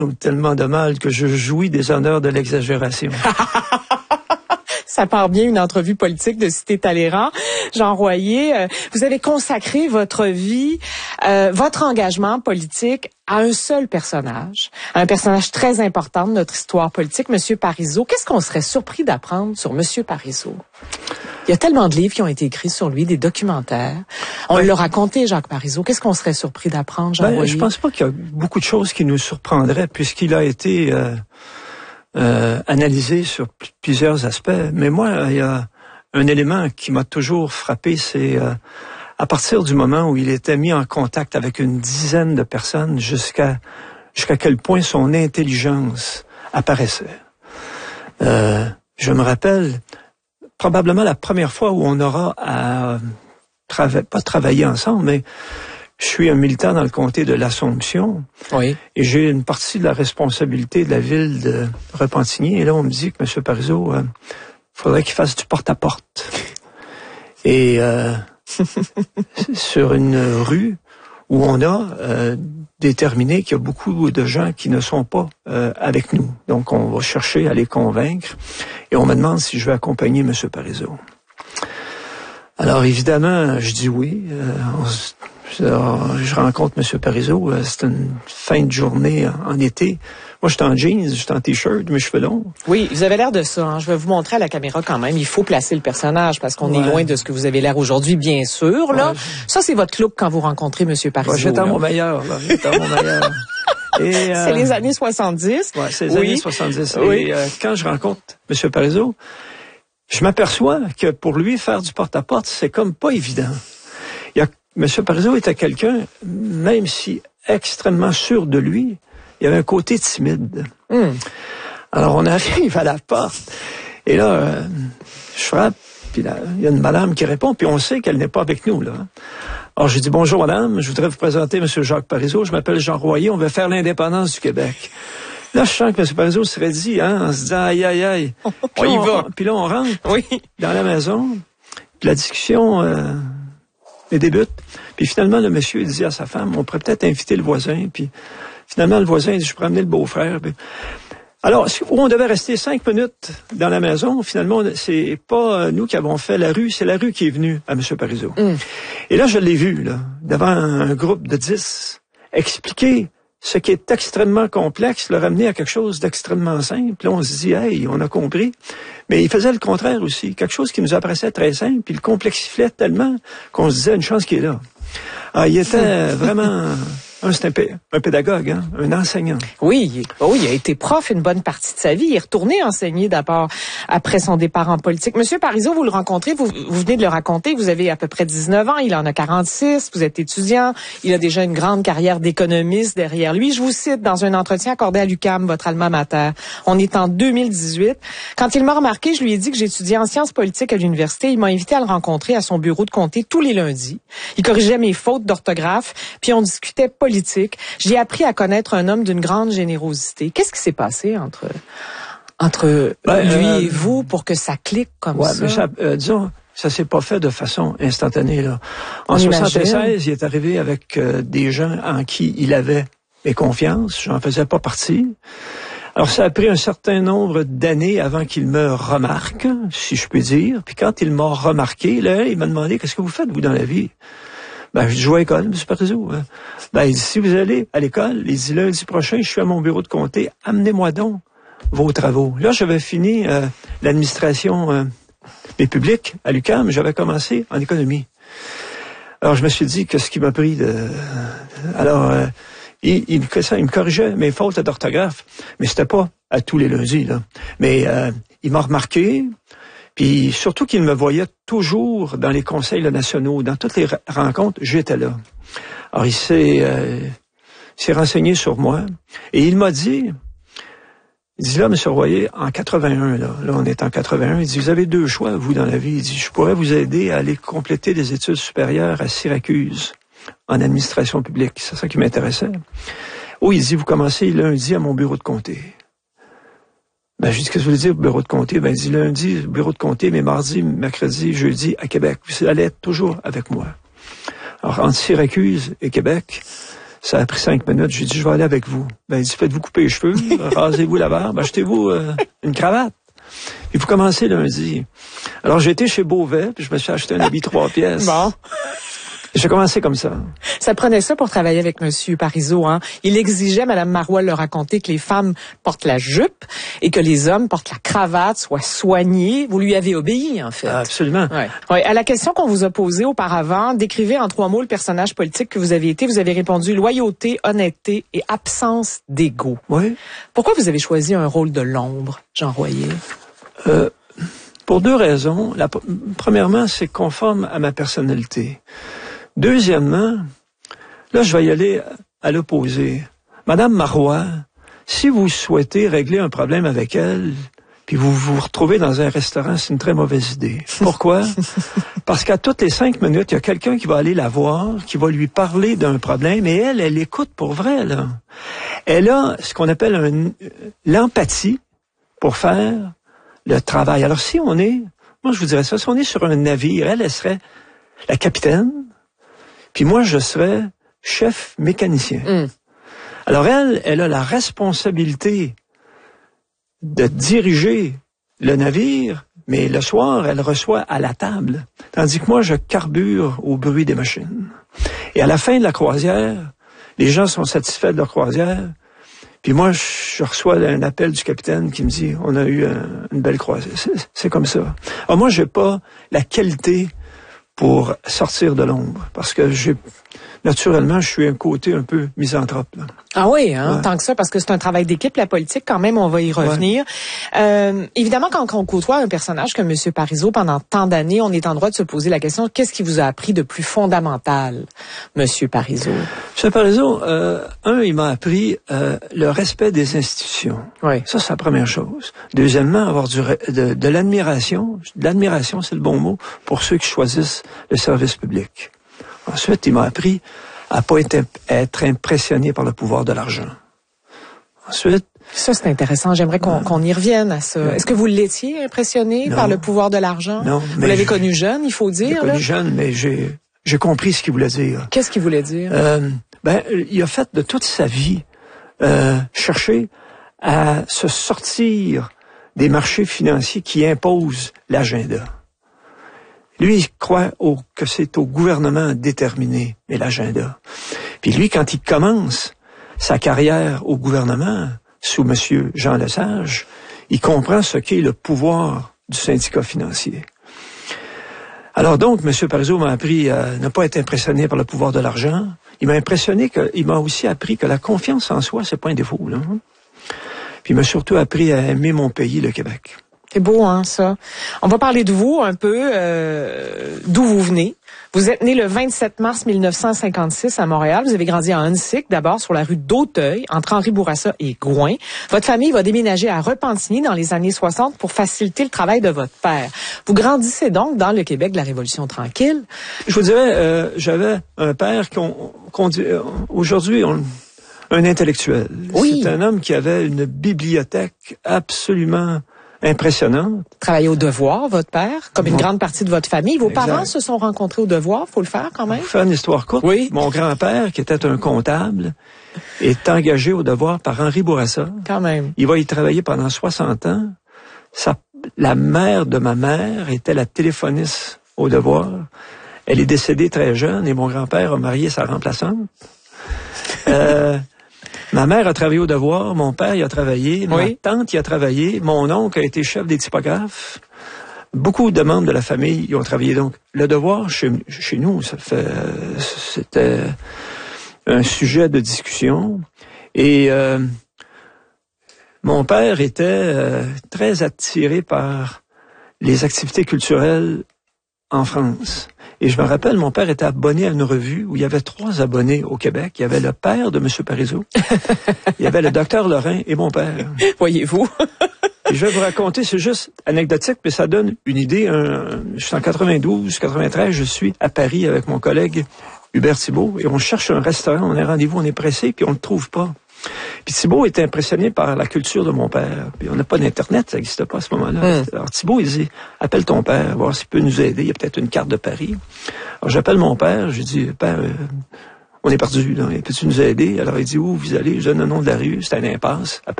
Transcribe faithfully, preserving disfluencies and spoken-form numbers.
tellement de mal que je jouis des honneurs de l'exagération. Ça part bien une entrevue politique de Cité Talleyrand. Jean Royer, euh, vous avez consacré votre vie, euh, votre engagement politique à un seul personnage, un personnage très important de notre histoire politique, Monsieur Parizeau. Qu'est-ce qu'on serait surpris d'apprendre sur Monsieur Parizeau? Il y a tellement de livres qui ont été écrits sur lui, des documentaires. On ouais. l'a raconté, Jacques Parizeau. Qu'est-ce qu'on serait surpris d'apprendre, Jean ben, Royer? Je pense pas qu'il y a beaucoup de choses qui nous surprendraient, puisqu'il a été... Euh... Euh, analysé sur p- plusieurs aspects. Mais moi, il y a un élément qui m'a toujours frappé, c'est euh, à partir du moment où il était mis en contact avec une dizaine de personnes, jusqu'à jusqu'à quel point son intelligence apparaissait. Euh, je me rappelle probablement la première fois où on aura à trava- pas travailler ensemble, mais je suis un militant dans le comté de l'Assomption. Oui. Et j'ai une partie de la responsabilité de la ville de Repentigny. Et là, on me dit que M. Parizeau, il euh, faudrait qu'il fasse du porte-à-porte. Et euh, sur une rue où on a euh, déterminé qu'il y a beaucoup de gens qui ne sont pas euh, avec nous. Donc, on va chercher à les convaincre. Et on me demande si je veux accompagner M. Parizeau. Alors, évidemment, je dis oui. Euh, on se Alors, je rencontre M. Parizeau, c'est une fin de journée en été. Moi, j'étais en jeans, j'étais en t-shirt, mes cheveux longs. Oui, vous avez l'air de ça. Hein. Je vais vous montrer à la caméra quand même. Il faut placer le personnage parce qu'on ouais. est loin de ce que vous avez l'air aujourd'hui, bien sûr. Là, ouais. Ça, c'est votre look quand vous rencontrez M. Parizeau. Ouais, j'étais à mon meilleur. Là. J'étais à mon meilleur. Et, euh, c'est les années soixante-dix. Ouais, c'est les oui. années soixante-dix. Oui. Et euh, quand je rencontre M. Parizeau, je m'aperçois que pour lui, faire du porte-à-porte, c'est comme pas évident. Il y a M. Parizeau était quelqu'un, même si extrêmement sûr de lui, il y avait un côté timide. Mm. Alors, on arrive à la porte, et là, euh, je frappe, puis là, il y a une madame qui répond, puis on sait qu'elle n'est pas avec nous, là. Alors, je dis, bonjour, madame, je voudrais vous présenter M. Jacques Parizeau, je m'appelle Jean Royer, on veut faire l'indépendance du Québec. Là, je sens que M. Parizeau serait dit, hein, en se disant, aïe, aïe, aïe. On y va. Puis là, on rentre oui. dans la maison, puis la discussion... Euh, et débute. Puis finalement, le monsieur dit à sa femme, on pourrait peut-être inviter le voisin. Puis finalement, le voisin dit, je pourrais amener le beau-frère. Puis... Alors, où on devait rester cinq minutes dans la maison, finalement, c'est pas nous qui avons fait la rue, c'est la rue qui est venue à M. Parizeau. Mm. Et là, je l'ai vu, là, devant un groupe de dix, expliquer ce qui est extrêmement complexe, le ramener à quelque chose d'extrêmement simple. Là, on se dit, hey, on a compris. Mais il faisait le contraire aussi. Quelque chose qui nous apparaissait très simple, puis il complexifiait tellement qu'on se disait une chance qu'il est là. Ah, il était vraiment... Un, c'est un, pé- un pédagogue, hein, un enseignant. Oui, oh, il a été prof une bonne partie de sa vie. Il est retourné enseigner d'abord après son départ en politique. Monsieur Parizeau, vous le rencontrez, vous, vous venez de le raconter, vous avez à peu près dix-neuf ans, il en a quarante-six, vous êtes étudiant, il a déjà une grande carrière d'économiste derrière lui. Je vous cite dans un entretien accordé à l'U Q A M, votre alma mater. On est en deux mille dix-huit. Quand il m'a remarqué, je lui ai dit que j'étudiais en sciences politiques à l'université. Il m'a invité à le rencontrer à son bureau de comté tous les lundis. Il corrigeait mes fautes d'orthographe, puis on discutait politique. J'ai appris à connaître un homme d'une grande générosité. Qu'est-ce qui s'est passé entre entre ben, lui euh, et vous pour que ça clique comme ouais, ça? Mais ça euh, disons, ça s'est pas fait de façon instantanée, là. En soixante-seize, il est arrivé avec euh, des gens en qui il avait mes confiances. J'en faisais pas partie. Alors, ça a pris un certain nombre d'années avant qu'il me remarque, si je puis dire. Puis quand il m'a remarqué, là, il m'a demandé, qu'est-ce que vous faites, vous, dans la vie? Ben, je dis, je vais à l'école, M. Parizeau. Ben, il dit, si vous allez à l'école, il dit, lundi prochain, je suis à mon bureau de comté, amenez-moi donc vos travaux. Là, j'avais fini euh, l'administration euh, des publics à l'U Q A M, j'avais commencé en économie. Alors, je me suis dit, qu'est-ce qui m'a pris de... Alors, euh, il, il, ça, il me corrigeait mes fautes d'orthographe, mais c'était pas à tous les lundis, là. Mais euh, il m'a remarqué... Puis surtout qu'il me voyait toujours dans les conseils nationaux, dans toutes les rencontres, j'étais là. Alors il s'est, euh, il s'est renseigné sur moi et il m'a dit, il dit là, M. Royer, en quatre-vingt-un, là, là on est en quatre-vingt-un, il dit, vous avez deux choix, vous, dans la vie. Il dit, je pourrais vous aider à aller compléter des études supérieures à Syracuse en administration publique. C'est ça qui m'intéressait. Ou il dit, vous commencez lundi à mon bureau de comté. Ben, je dis, qu'est-ce que vous voulez dire, bureau de comté? Ben, il dit, lundi, bureau de comté, mais mardi, mercredi, jeudi, à Québec. Vous allez être toujours avec moi. Alors, entre Syracuse et Québec, Ça a pris cinq minutes. J'ai dit, je vais aller avec vous. Ben, il dit, faites-vous couper les cheveux, rasez-vous la barbe, achetez-vous euh, une cravate. Puis vous commencez lundi. Alors, j'ai été chez Beauvais, puis je me suis acheté un habit trois pièces. Bon. J'ai commencé comme ça. Ça prenait ça pour travailler avec Monsieur Parizeau, hein. Il exigeait, Madame Marois le raconter, que les femmes portent la jupe et que les hommes portent la cravate, soient soignés. Vous lui avez obéi, en fait. Absolument. Ouais. Ouais. À la question qu'on vous a posée auparavant, décrivez en trois mots le personnage politique que vous avez été. Vous avez répondu loyauté, honnêteté et absence d'ego. Oui. Pourquoi vous avez choisi un rôle de l'ombre, Jean Royer? Euh, pour deux raisons. La, premièrement, c'est conforme à ma personnalité. Deuxièmement, là, je vais y aller à l'opposé. Madame Marois, si vous souhaitez régler un problème avec elle, puis vous vous retrouvez dans un restaurant, c'est une très mauvaise idée. Pourquoi? Parce qu'à toutes les cinq minutes, il y a quelqu'un qui va aller la voir, qui va lui parler d'un problème, et elle, elle écoute pour vrai, là. Elle a ce qu'on appelle un, l'empathie pour faire le travail. Alors, si on est, moi, je vous dirais ça, si on est sur un navire, elle, elle serait la capitaine, puis moi, je serais chef mécanicien. Mm. Alors elle, elle a la responsabilité de diriger le navire, mais le soir, elle reçoit à la table. Tandis que moi, je carbure au bruit des machines. Et à la fin de la croisière, les gens sont satisfaits de leur croisière. Puis moi, je reçois un appel du capitaine qui me dit, on a eu un, une belle croisière. C'est, c'est comme ça. Alors moi, j'ai pas la qualité pour sortir de l'ombre. Parce que j'ai, naturellement, je suis un côté un peu misanthrope, là. Ah oui, hein, ouais. Tant que ça, parce que c'est un travail d'équipe, la politique, quand même, on va y revenir. Ouais. Euh, évidemment, quand on côtoie un personnage comme M. Parizeau pendant tant d'années, on est en droit de se poser la question, qu'est-ce qui vous a appris de plus fondamental, M. Parizeau? M. Parizeau, euh, un, il m'a appris euh, le respect des institutions. Oui. Ça, c'est la première chose. Deuxièmement, avoir du, de, de l'admiration. De l'admiration, c'est le bon mot, pour ceux qui choisissent le service public. Ensuite, il m'a appris à pas être, être impressionné par le pouvoir de l'argent. Ensuite... Ça, c'est intéressant. J'aimerais qu'on, euh, qu'on y revienne à ça. Non. Est-ce que vous l'étiez impressionné non. par le pouvoir de l'argent? Non. Vous l'avez connu jeune, il faut dire. J'ai connu jeune, mais j'ai, j'ai compris ce qu'il voulait dire. Qu'est-ce qu'il voulait dire? Euh, ben, il a fait de toute sa vie euh, chercher à se sortir des marchés financiers qui imposent l'agenda. Lui, il croit au, que c'est au gouvernement de déterminer l'agenda. Puis lui, quand il commence sa carrière au gouvernement, sous M. Jean Lesage, il comprend ce qu'est le pouvoir du syndicat financier. Alors donc, M. Parizeau m'a appris à ne pas être impressionné par le pouvoir de l'argent. Il m'a impressionné que, il m'a aussi appris que la confiance en soi, c'est pas un défaut, là. Puis il m'a surtout appris à aimer mon pays, le Québec. C'est beau, hein, ça. On va parler de vous un peu, euh, d'où vous venez. Vous êtes né le vingt-sept mars mille neuf cent cinquante-six à Montréal. Vous avez grandi à Huntsic, d'abord sur la rue d'Auteuil, entre Henri Bourassa et Gouin. Votre famille va déménager à Repentigny dans les années soixante pour faciliter le travail de votre père. Vous grandissez donc dans le Québec de la Révolution tranquille. Je vous dirais, euh, j'avais un père qu'on, qu'on dit, euh, aujourd'hui, on... un intellectuel. Oui. C'est un homme qui avait une bibliothèque absolument impressionnante. Travaillé au Devoir, votre père, comme une grande partie de votre famille. Vos exact. Parents se sont rencontrés au Devoir, faut le faire quand même. Pour faire une histoire courte, oui. Mon grand-père, qui était un comptable, est engagé au Devoir par Henri Bourassa. Quand même. Il va y travailler pendant soixante ans. Sa, la mère de ma mère était la téléphoniste au Devoir. Elle est décédée très jeune et mon grand-père a marié sa remplaçante. euh, Ma mère a travaillé au Devoir, mon père y a travaillé, oui. ma tante y a travaillé, mon oncle a été chef des typographes. Beaucoup de membres de la famille y ont travaillé. Donc, le Devoir, chez, chez nous, ça fait, c'était un sujet de discussion. Et euh, mon père était euh, très attiré par les activités culturelles en France. Et je me rappelle, mon père était abonné à une revue où il y avait trois abonnés au Québec. Il y avait le père de M. Parizeau, il y avait le docteur Lorrain et mon père. Voyez-vous. Et je vais vous raconter, c'est juste anecdotique, mais ça donne une idée. Un, je suis en quatre-vingt-douze, quatre-vingt-treize, je suis à Paris avec mon collègue Hubert Thibault et on cherche un restaurant, on a rendez-vous, on est pressé, puis on ne le trouve pas. Puis Thibault était impressionné par la culture de mon père. Puis on n'a pas d'Internet, ça n'existait pas à ce moment-là. Mm. Alors Thibault, il dit, appelle ton père, voir s'il peut nous aider. Il y a peut-être une carte de Paris. Alors j'appelle mon père, je dis, père, euh, on est perdu, là. Peux-tu nous aider? Alors, il dit, où vous allez? Je donne le nom de la rue. C'était une impasse.